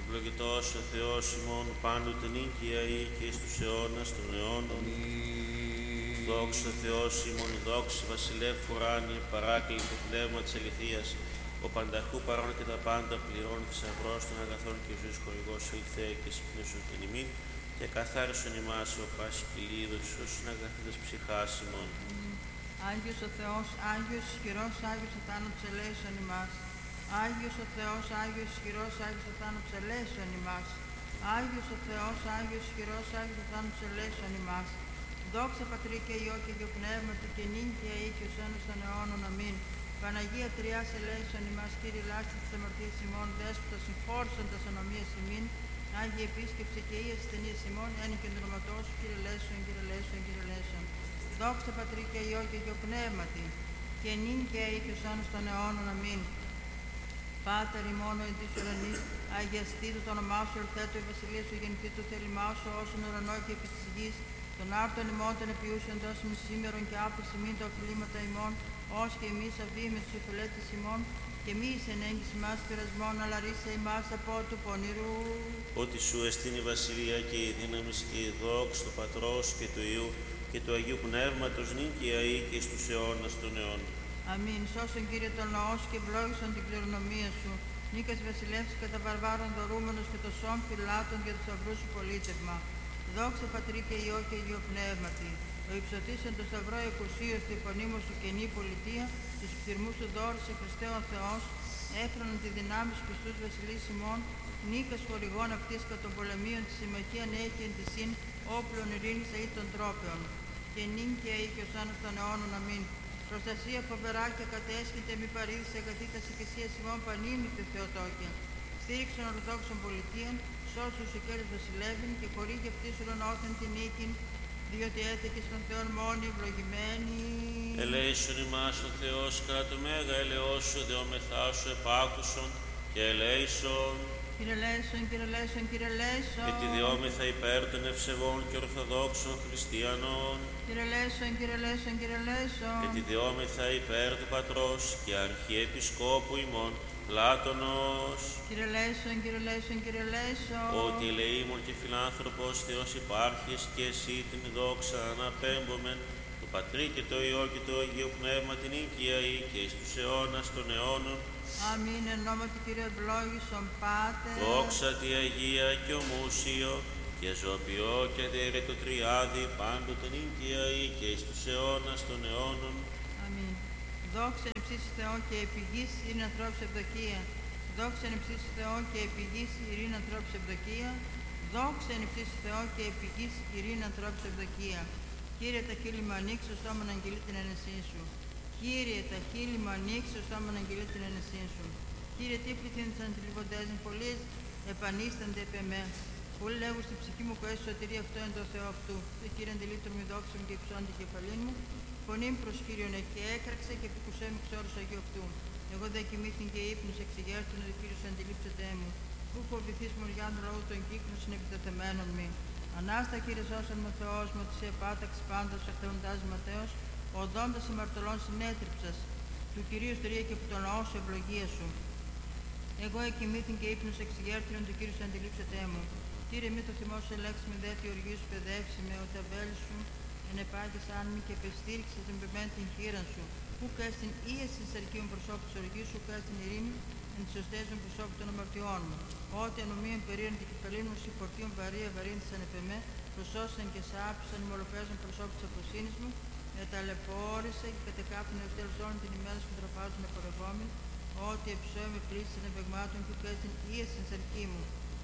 Ευλογητός ο Θεός ημών πάντοτε νίκαια ή και εις τους αιώνας των αιώνων. Δόξα Θεός ημών, δόξα Βασιλεύ ουράνιε, παράκλητο πνεύμα της αληθείας, ο πανταχού παρών και τα πάντα πληρών θησαυρός των αγαθών και ζωής χορηγός ελθέ και συμπνεύσον την ημίν και καθάρισον ημάς ο πάση κυλίδος όσων αγαθήτας ψυχάς ημών. Άγιος ο Θεός, Άγιος ισχυρός, Άγιος ο θάνατος ελέησον ημάς. Άγιος ο Θεός, Άγιος ισχυρός, Άγιος ο θάνατος ελέησον ημάς. Άγιος ο Θεός, Άγιος ισχυρός, Άγιος ο θάνατος ελέησον ημάς. Δόξα Πατρί και Υιό και Αγίου Πνεύματι και νυν και αεί και ως αιώνας των αιώνων. Αμήν. Παναγία Τριάς ελέησον ημάς, Κύριε λάστη της αμαρτίας ημών, Δέσποτα συγχώρησον τας ανομίας ημίν, Άγιε επίσκεψε και ίας ασθενείας ημών, εν και ενδροματός σου, Κύριε λέησον, Κύριε λέησον, Κύριε λέησον. Δόξα Πατρί και Υιό και Αγίου Πνεύματι και νυν και αεί και ως αιώνας των αιώνων. Αμήν. Πάτερ ημών εν της ουρανής, αγιαστήτω το όνομά σου, ελθέτω η βασιλεία σου, γεννηθεί το θέλημά σου, όσον ουρανό και επί της γης. Των άρτων ημών των επιούσεων δώσιμη σήμερον και άφηση μην τα οφειλήματα ημών, ως και εμείς αφήμες τους οφειλέτες ημών, και μη εις ενέγγιση μας πειρασμών, αλλά ρίσε ημάς από του πονηρού. Ότι σου εστίν η βασιλεία και η δύναμη και η δόξα του Πατρός και του Υιού και του Αγίου Πνεύματος νυν και αεί και εις τους αιώνας των αιώνων. Αμήν. Σώσον Κύριε τον λαό σου και ευλόγησον την κληρονομία σου. Νίκας βασιλεύς κατά βαρβάρων δωρούμενος και το σώμ φυλάτων και του σταυρού σου πολίτευμα. Δόξα Πατρί και Υιό και Αγίου Πνεύματι. Ο υψωτήσεν το σταυρό εκουσίως του υπονείμου σου καινή πολιτεία, τους πτυρμούς του δώρου σε Χριστέ ο Θεός, έφρανον τη δυνάμει στους πιστούς βασιλείς ημών, νίκας χορηγών αυτής κατ' των πολεμίων της συμμαχίαν έχει εν τη συν, όπλων ειρήνης αεί των τρόπεων. Και νυν και αεί και ως αιώνας των αιώνων. Αμήν. Προστασία φοβερά και κατέσχεται μη παρήδης εγκατήτας οικεσίας ημών πανήμητε Θεοτόκια. Στήριξον ορθόδοξων πολιτείων, σώσους οικέλους βασιλεύειν και χορήγει αυτής ουρανόθεν την νίκην, διότι έθεκες των Θεών μόνοι ευλογημένοι. Ελέησον ημάς ο Θεός κατά το μέγα ελεός σου, δεόμεθά σου επάκουσον και ελέησον. Κύριε λέησον, Κύριε λέησον, Κύριε λέησον. Και τη διόμεθα υπέρ των ευσεβών και ορθοδόξων χριστιανών. Κύριε λέησον, Κύριε λέησον, Κύριε λέησον. Και τη διόμεθα υπέρ του Πατρός και Αρχιεπισκόπου ημών Πλάτωνος. Κύριε λέησον, Κύριε λέησον, Κύριε λέησον. Ότι ελεήμων και φιλάνθρωπος Θεός υπάρχεις και εσύ την δόξα αναπέμπομεν του Πατρί και το Υιό και το Αγίου Πνεύμα την οίκια ή και εις τους αιώνας των αιώνων. Αμήν. Εν ονόματι Κύριε ευλόγησον Πάτερ. Δόξα τη Αγία και ομούσιο και ζωοποιώ και δέρετο τριάδι πάντοτε νίκαια ή και εις τους αιώνας των αιώνων. Αμήν. Δόξα εν υψίσει Θεόν και επιγής ειρήνη ανθρώπους ευδοκία. Δόξα εν υψίσει Θεόν και επιγής ειρήνη ανθρώπους ευδοκία. Δόξα εν υψίσει Θεόν και επιγής ειρήνη ανθρώπους ευδοκία. Κύριε τα χείλη μου ανοίξω, σώμα να αγγελεί την ένεσή σου. Κύριε τα χείλη μου ανοίξω, σώμα να αγγελεί την ένεσή σου. Κύριε τι πληθύνησαν τη λιβοντέζιν, πολλοί επανίστανται επ' εμέ. Πολλοί λέγουν στην ψυχή μου που σωτηρία αυτό είναι το Θεό αυτού. Το Κύριε αντιλήτρου μου δόξα μου και υψώνει την κεφαλή μου. Φωνή μου προς Κύριον και έκραξε και επικουσέ μου ξόρους Αγίου αυτού. Εγώ δε κοιμήθην και ύπνους εξηγέρτην ότι Κύριος αντιλήψετε μου. Πού φοβηθείς μοριά του λαού των κύκλων συνεπιτεθεμένων μη. Ανάστα Κύριε σώσον με Θεός μου, ότι σε επάταξη πάντα σου εχθροντάζει Ματέος, οδόντας αμαρτωλών συνέτριψας. Του Κυρίου στερία και από τον λαό σου ευλογία σου. Εγώ εκοιμήθην και ύπνους εξηγέρτην του Κύριου αντιλήψετε μου. Κύριε μη το θυμό σου ελέξει με δε τη οργή σου παιδεύσει με, ότι αβέλη σου ενεπάγησαν μη και επεστήριξε την πεμένη την χείρα σου. Πού κάστην ίεση της αρκείων προσώπου της οργής σου, κάστην ειρήνη εν της σωστέζων προσώπου των αμαρτιών μου. Ότι ανομίων περίων την κεφαλήν μου συφορτίων βαρία βαρύνθησαν επ' εμέ, προσώσαν και σάπησαν μολοπαίζων προσώπου της αφροσύνης μου, μεταλεπόρησε και κατεκάπνε ως τέλος όλων την ημέρα σου τραπάζουν απορρευόμην, ότι εψώει με πλήση των επεγμάτων και κάστην ίεση της αρκή μου.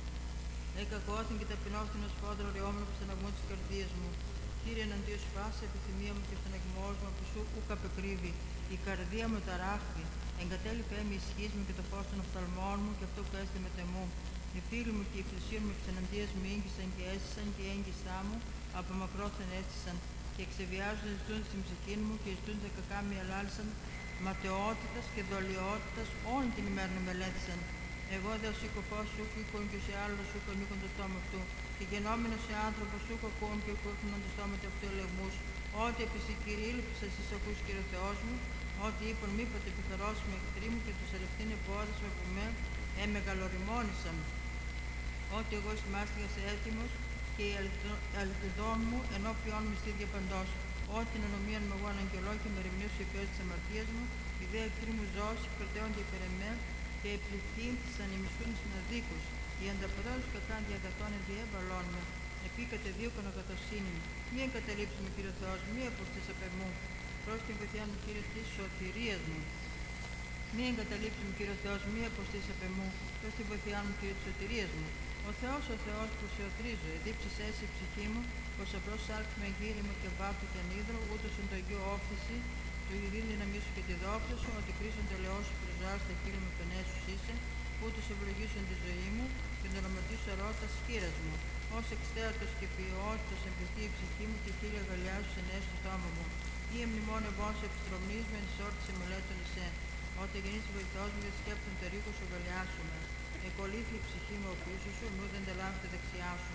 Εκακώθην και ταπεινώθην ως φόδρο ρεόμενο που στεναγμού της καρδίας μου. Κύριε, εναντίον σου πάσα επιθυμία μου και στον εγμός μου που σου ουκ απεκρύβει. Η καρδία μου ταράχθη. Εγκατέλειπε με η ισχύς μου και το φως των οφθαλμών μου και αυτό που έστε με τεμού. Οι φίλοι μου και οι πλησίων μου εξεναντίας μου ήγγισαν και έζησαν και η έγκυστά μου από μακρόθεν έστησαν. Και εξεβιάζονται ζητούν στην ψυχή μου και ζητούν τα κακά μη αλάλησαν. Ματαιότητας και δολιότητας όλη την ημέρα με μελέτησαν. Εγώ δε ο σύκοφός σου οίκον και σε άλλο σου οίκον το στόμα αυτού. Και γενόμενος σε άνθρωπο σου κακόν και οίκον το στόμα του αυτού ελεγμούς. Ότι επί σε κηρύληψα εσείς ακούς Κύριε Θεός μου. Ότι είπον μήποτε επιφερώσουμε εχθροί μου και τους ελευθύν επόδες με που με εμεγαλοριμόνησαν. ότι εγώ στιμάστηκα σε έτοιμος και η αληθιδόν μου ενώπιόν μου στη διαπαντός. Ότι την ανομίαν μου εγώ αναγγελώ και με ρημνήσω υπέρ της αμαρτίας μου, η δε εχθροί μου ζώση κρατέονται υπέρ εμέ και οι πληθύν της ανημιστούν στην αδίκους. Οι ανταποδόσεις κακά διαδατών διέβαλών με. Επί κατεδίωκον αγαθοσύνη μου. Μη εγκαταλείψει με Κύριε Θεός, μη αποστείς απ' εμού. Προς την βοηθειά μου Κύριε της σωτηρίας μου. Μη εγκαταλείψει με Κύριε Θεός, μη αποστείς απ' εμού. Προς την βοηθειά μου Κύριε της σωτηρίας μου. Ο Θεός που σε οτρίζω, εδίψεις εσύ η ψυχή μου, πως απλώς σάλξει με γύριμο και βάφτω και ανίδρο, ούτως εν το Αγίο όφθηση, του ειρήν δύναμη σου και τη δόξα σου, ότι κρίσον τελεός σου προσβάζει τα χείλη μου πενέσους είσαι, ούτως ευλογήσουν τη ζωή μου και τον ονοματί σου ερώτας σκύρας μου. Ως εξτέατος και ποιότητος εμπιστεί η ψυχή μου και χίλια γαλιά σου ενέσει στο στόμα μου. Ή εμνημόν ευών σου επιστρομνείς με ενισόρτησε μελέτων εσέ. Όταν γεννήσει βοηθός μου, δεν σκέπτον τερίκο σου γαλιάσουμε. Εκολύθη η ψυχή μου ο πίσω σου, μου δεν τελάβει τα δεξιά σου.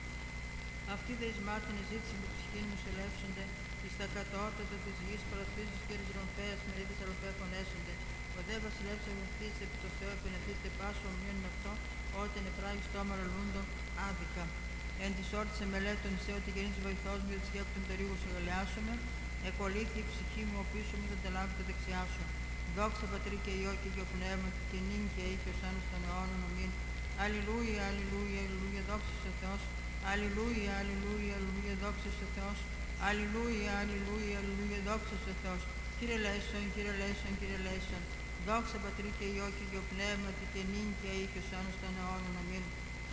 Αυτή δε εις μάρτιν ζήτηση με ψυχή μου σε ελεύσονται, εις τα κατώτατα της γης παρασπίσεις και ριζρομφέας μερίδες αλοπέφων έσονται. Ο δε βασιλεύς αγωνιστής επί το Θεό επινεθείστε πάσο ομοιών με αυτό, όταν εφράγει στόμα λαλούντο άδικα. Εν της όρτισε μελέτων σε ότι γεννήσει βοηθός μου, δεν σκέπτον το ρίγο σου γαλιάσουμε. Εκολύθη η ψυχή μου ο πίσω μου δεν τελάβει τα δεξιά σου. Δόξα Πατρί και Υιό και Υιό Πνεύμα και νυν και ή και ως άνος των αιώνων αμήν. Αλληλούια, αλληλούια, αλληλούια, δόξα σε Θεός. Αλληλούια, αλληλούια, αλληλούια, δόξα σε Θεός. Αλληλούια, αλληλούια, αλληλούια, δόξα σε Θεός. Κύριε Λέησον, Κύριε Λέησον, Κύριε Λέησον. Δόξα Πατρί και Υιό και Υιό Πνεύμα και νυν και ή και ως άνος των αιώνων αμήν.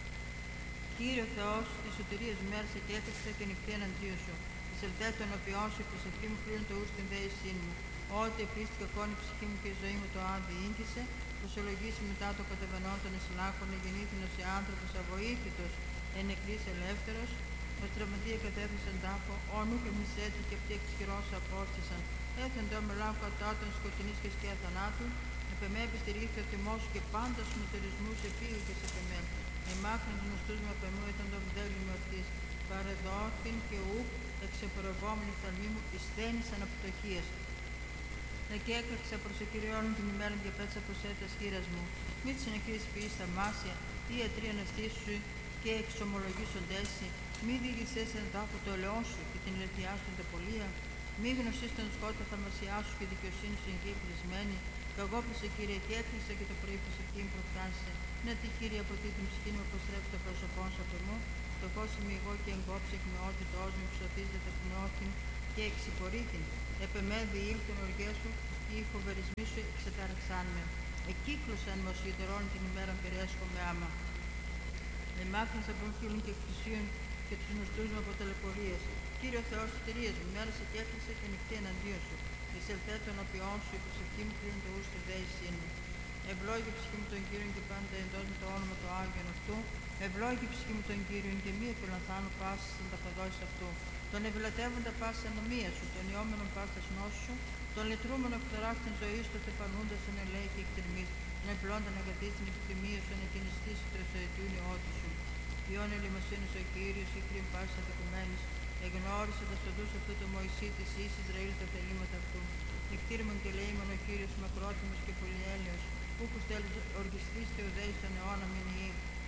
Κύριε Θεός, της σωτηρίας μέρας εκέφεξα και νυχτή εναντίον σου. Της ελθέτων οποίων σου η προσευχή μου πλήρων το ους την δέησήν μου. Ότι επίστηκα κόνη η ψυχή μου και η ζωή μου το άδει ήγγισε, προσολογήσει μετά το κατεβενόν των εσλάκων, γεννήθηνος σε άνθρωπος αβοήθητος, εν νεκρής ελεύθερος, ως τραυματία κατέθεσαν τάφο, όνου και μισέτη και αυτοί εξχυρός απόστησαν. Έθεν το μελάω κατά των σκοτεινής και σκιά θανάτου, επεμέ επιστηρίχθη ο θυμός σου και πάντα σου μετερισμούς επήγε και σε επεμέ. Εμάχναν τους νοστούς με απεμού ήταν το βδέλη μου αυτής, παρεδόθην και ουκ εξεπορευόμενη φθαλμή μου εισθένησαν αποτοχίες. Και έκραξα προς το Κυριόν την ημέρα και πέτσα προς έτας χείρας μου. Μη της νεκρής ποιής θαυμάσια, ή ιατροί αναστήσου και εξομολογήσονται εσύ. Μη διηγησές εν τάφο το ελαιόν σου και την ηλετιά σου τα πολία. Μη γνωσείς τον σκότα θαυμασιά σου και δικαιοσύνη σου εγγύη πλησμένη. Καγόπλησε Κύριε και έκλεισα και το πρωί προσευχή μου προφτάσε. Ναι, τι Κύριε από την ψυχή μου αποστρέψει το πρόσωπό σου από μου. Το φως είμαι εγώ και εγκόψε εκμεότητός μου, ψωθίζεται ταπεινώθην και εξυπορήθην. Επεμέδη ήλθον οργές σου, οι φοβερισμοί σου εξετάραξάν με. Εκύκλωσαν με ως ιδιαιτερών την ημέρα περιέσχω με άμα. Εμάχνες από φίλων και εκκλησίων και τους γνωστούς μου από ταλαιπωρίες. Κύριο Θεός σωτηρίας μου, μέρας εκέκλεισε και νυχτή εναντίον σου. Εισελθέ των οποίων σου, η προσευχή μου πλήρων το ους τη δέησήν μου. Ευλόγη η ψυχή μου τον Κύριον και πάντα εντός με το όνομα του Άγιον αυτού. Ευλόγη η ψυχή μου τον Κύριον και μη επιλανθάνω πάση στην ταπαδόση αυτού. Τον ευλατεύοντα πάση ανομία σου, τον ιόμενον πάση νόσου σου, τον λυτρούμενο εκφτερά στην ζωή σου, τον θεπανούντα εν ελέη και εκτιρμής, τον ευλώντα αγαθή στην επιθυμία σου, να κινηστήσει το εσωετού νεότου σου. Ιών ελιμοσύνης ο Κύριος, ή κρύν πάση αδικουμένης, εγνώρισε τα στοδούς αυτού του Μωυσή της εις Ισραήλ τα θελήματα αυτού. Εκτήρημον και λέημον ο Κύριος μακρότιμος και πολυέλαιος, ούκους τέλος οργιστής θεοδέης των αιώνα μην ιή.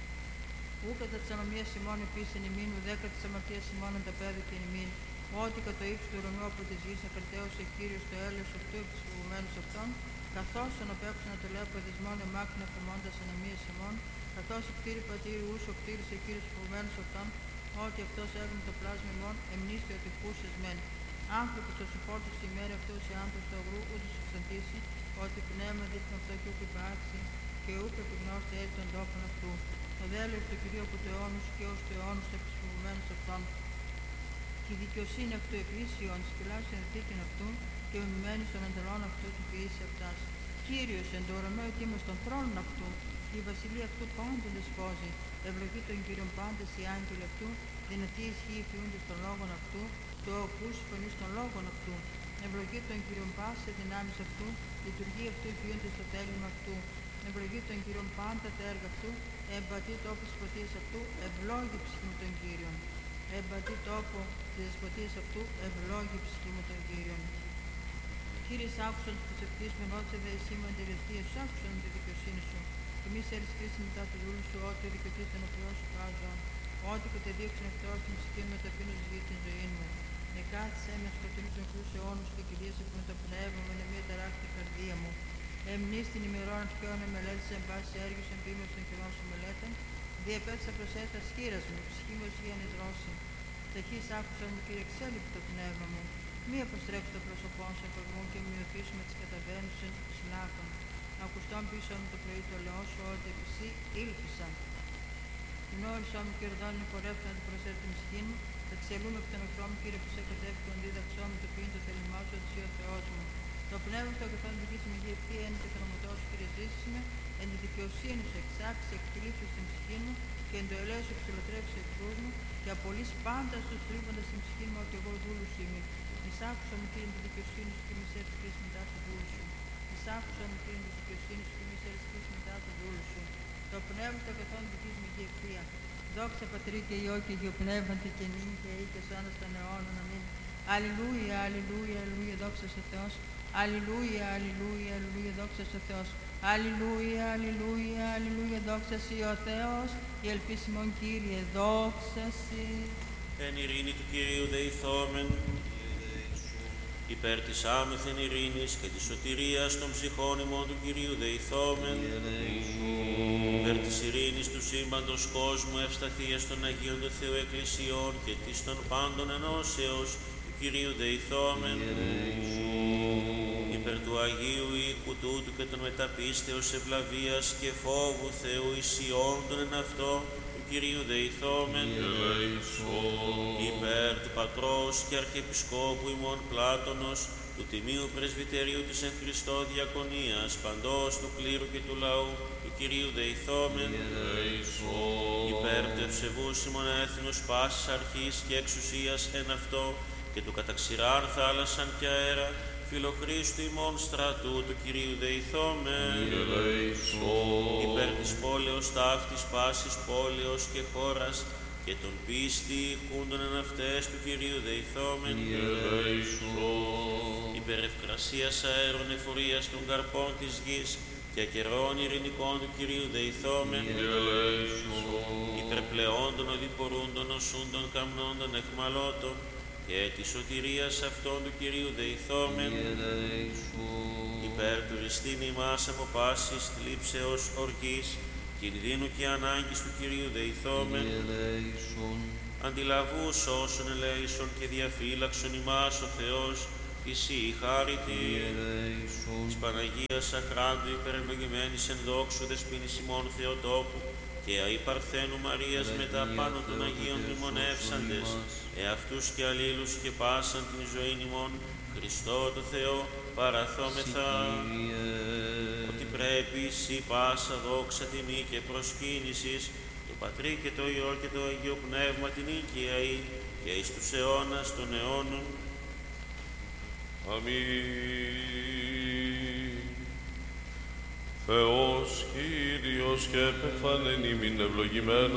Ού κατά της ανομίας ημών επίσης εν ημίν, ουδέκα της αμαρτίας ημών εν τα πέδου και εν ημίν. Ότι κατ' το ύψος του ουρανού από της γης ακρατέωσε Κύριος το έλεος αυτού επί τους φοβουμένους αυτών, καθώς τον απέξω να το λέω παιδισμόν εμάκρυν απομώντας ανομίας ημών, καθώς εκτήρη πατήρι ούσο κτήρισε Κύριος τους φοβουμένους αυτών, ότι αυτός έβγαινε το πλάσμα ημών, εμνήστη ότι χούσες μεν. Άνθρωπος ο συμπόρτος τη ημέρα αυτός οι άνθρωπος του αγρού, ούτως εξαντήσει, ότι πνεύμα δείχνει αυτό και ούκ υπάρξει, και ούκ επιγνώστε έτσι των τόπων αυτού. Το δέλεος του Κυρίου από του αιώνους και ως του αιώνους επί τους φοβουμένους αυτών. Και η δικαιοσύνη αυτού εκκλήσιον, σκυλάς εν θήκην αυτού, και ο μημένης των αντελών αυτού του ποιήσει αυτάς. Κύριος εν το ουρανό ετοίμος των θρόνων αυτού, και η βασιλεία αυτού πάντων δεσπόζει. Ευλογεί τον Κύριον πάντες οι άγγελοι αυτού, δυνατή ισχύει φιούντες των λόγων αυτού, το ακούς φωνής των λόγων αυτού. Ευλογεί τον Κύριον πάσε δυνάμεις αυτού, λειτουργεί αυτού φιούντες στο θέλημα αυτού. Ευλογεί τον Κύριον πάντα τα έργα αυτού, εμπατεί τόπο της δεσποτείας αυτού, ευλόγη ψυχή μου τον Κύριον. Εμπατεί τόπο της δεσποτείας αυτού, ευλόγη ψυχή μου τον Κύριον. Κύριε, άκουσαν τους προσευχείς με νότσε δε εσύ μου εντελεστίες, άκουσαν τη δικαιοσύνη σου. και μη σε κρίση μετά του δούλου σου, ότι δικαιωτή τον οποίο σου χάζω. Ότι κατεδίωξαν εκτός την ψυχή μου με ταπείνωση για την ζωή μου. Εκάθισε με σκοτεινού νεκρούς αιώνους και κυρίωσε που με το πνεύμα με είναι μία ταράκτη καρδία μου. Εμνείς την ημερών αρχαίων εμελέτησα εν πάση έργους εμπίμως των καιρών σου μελέτων. Διεπέτσα προσέτα σχήρας μου, ψυχή μου εσύ ανεδρώση. Ταχύς άκουσα μου, Κύριε, εξέλιπε το πνεύμα μου. Μη αποστρέψει το πρόσωπό σου από εγώ και μειωθήσουμε τις καταβαίνουσες συνάχων. Ακουστών πίσω μου το πρωί το λαιό σου, ότι επί εσύ ήλπισα. Την όρισό μου, Κύριε, δόνει πορεύσου να την προσέρει την ψυχή μου. Θα ξελούμε από τον εχθρό μου, Κύριε, που σε κατέβει τον δίδαξό μου, το ποιήν το θέλημά σου, ότι ο Θεός μου. Το πνεύμα του αγαθόν δική μου γη ευθεία είναι και θερματό σου, Κύριε, ζήσει με. Εν τη δικαιοσύνη σου εξάξει, εκτελήψου στην ψυχή μου και εν το ελέο σου εξολοτρέψει εχθρούς μου και απολύσει πάντα στους τρίβοντας στην ψυχή μου ότι εγώ δούλου είμαι. Εισάκουσα μου, Κύριε, τη δικαιοσύνη σου και μη σε έρθει μετά του δούλου σου. Εισάκουσα μου, Κύριε, τη δικαιοσύνη σου και μη σε έρθει μετά του δούλου σου. Το πνεύμα του αγαθόν δική μου γη ευθεία. Δόξα Πατρί και Υιό και Αγίου Πνεύματι και νύν και ή και σώνα των αιώνων. Αμήν. Αλληλούια, αλληλούια, αλληλούια, δόξα σε Θεός. Αλληλούια, αλληλούια, αλληλούια, δόξα σε Θεός. Αλληλούια, αλληλούια, αλληλούια, δόξα σε ο Θεός. Η ελπίσιμον Κύριε, δόξα σε. Εν ειρήνη του Κυρίου δεηθόμεν, υπέρ της άμεθεν ειρήνης και της σωτηρίας των ψυχών ημών του Κυρίου δεηθόμεν, υπέρ της ειρήνης του σύμπαντος κόσμου ευσταθίας των Αγίων του Θεού Εκκλησιών και της των πάντων ενώσεως του Κυρίου δεηθόμεν, υπέρ του Αγίου οίκου τούτου και των μεταπίστεως ευλαβίας και φόβου Θεού ισιόντων εν αυτό του Κυρίου δεηθόμεν, υπέρ του Πατρός και Αρχιεπισκόπου ημών Πλάτωνος, του Τιμίου Πρεσβυτερίου της εν Χριστώ Διακονίας, παντός του κλήρου και του λαού του Κυρίου δεηθόμεν, υπέρ του ευσεβούς ημών έθνους πάσης αρχής και εξουσίας εν αυτό και του καταξηράν θάλασσαν και αέρα, Φιλοχρίστου ημών στρατού του Κυρίου δεηθόμεν, υπέρ της πόλεως ταύτης πάσης πόλεως και χώρας και των πίστη ηχούντων εν αυτές του Κυρίου δεηθόμεν, υπέρ ευκρασίας αέρων εφορίας των καρπών της γης και καιρών ειρηνικών του Κυρίου δεηθόμεν, υπέρ πλεόντων οδηπορούντων οσούντων καμνόντων εχμαλώτων και της σωτηρίας αυτών του Κυρίου δεηθόμεν, υπέρ του ρηστήν ημάς από πάσης θλίψεως οργής, κινδύνου και ανάγκης του Κυρίου δεηθόμεν, αντιλαβούς όσων ελέησον και διαφύλαξον ημάς ο Θεός, εσύ η χάριτη, της Παναγίας Αχράντου υπερευλογημένης εν δόξου δεσποίνης ημών Θεοτόπου, και αη Παρθένου Μαρίας μετά πάνω των Αγίων μνημονεύσαντες, εαυτούς και αλλήλους και πάσαν την ζωήν ημών, Χριστό το Θεό παραθόμεθα, ότι πρέπει εσύ πάσα δόξα τιμή και προσκύνησης, το Πατρί και το Υιό και το Αγίο Πνεύμα την οίκαια και εις τους αιώνας των αιώνων. Αμήν. Θεός Κύριος και επεφανέν ημίν ευλογημένος,